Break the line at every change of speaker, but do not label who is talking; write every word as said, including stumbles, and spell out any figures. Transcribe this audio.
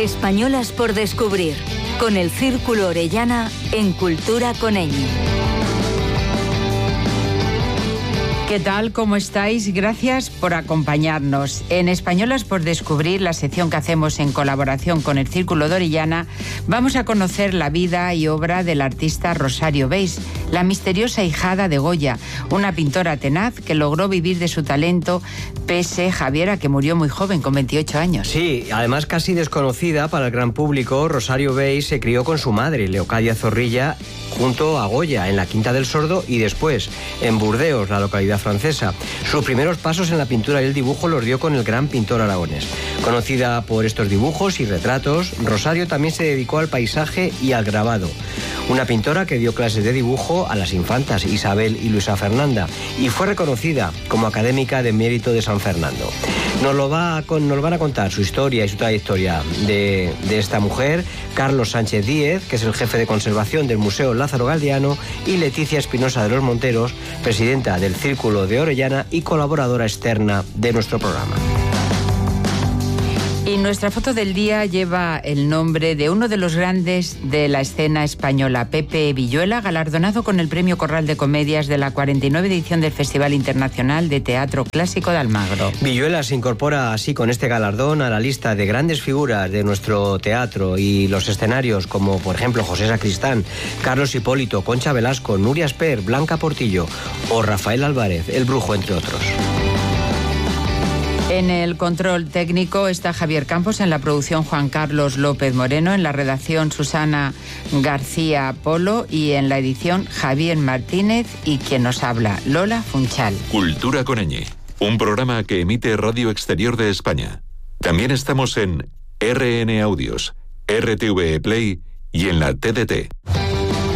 Españolas por descubrir, con el Círculo Orellana en Cultura Coneñi.
¿Qué tal? ¿Cómo estáis? Gracias por acompañarnos. En Españolas por descubrir, la sección que hacemos en colaboración con el Círculo de Orellana, vamos a conocer la vida y obra del artista Rosario Beis, la misteriosa hijada de Goya, una pintora tenaz que logró vivir de su talento, pese, Javier, a que murió muy joven, con veintiocho años.
Sí, además casi desconocida para el gran público, Rosario Beis se crió con su madre, Leocadia Zorrilla, junto a Goya, en la Quinta del Sordo y después en Burdeos, la localidad francesa. Sus primeros pasos en la pintura y el dibujo los dio con el gran pintor aragonés. Conocida por estos dibujos y retratos, Rosario también se dedicó al paisaje y al grabado. Una pintora que dio clases de dibujo a las infantas Isabel y Luisa Fernanda y fue reconocida como académica de mérito de San Fernando. Nos lo, va a, nos lo van a contar su historia y su trayectoria de, de esta mujer, Carlos Sánchez Díez, que es el jefe de conservación del Museo Lázaro Galdiano, y Leticia Espinosa de los Monteros, presidenta del Círculo de Orellana y colaboradora externa de nuestro programa.
Y nuestra foto del día lleva el nombre de uno de los grandes de la escena española, Pepe Villuela, galardonado con el Premio Corral de Comedias de la cuarenta y nueve edición del Festival Internacional de Teatro Clásico de Almagro.
Villuela se incorpora así con este galardón a la lista de grandes figuras de nuestro teatro y los escenarios, como por ejemplo José Sacristán, Carlos Hipólito, Concha Velasco, Nuria Esper, Blanca Portillo o Rafael Álvarez, el Brujo, entre otros.
En el control técnico está Javier Campos, en la producción Juan Carlos López Moreno, en la redacción Susana García Polo y en la edición Javier Martínez y quien nos habla, Lola Funchal.
Cultura Coneñi, un programa que emite Radio Exterior de España. También estamos en R N Audios, R T V E Play y en la T D T.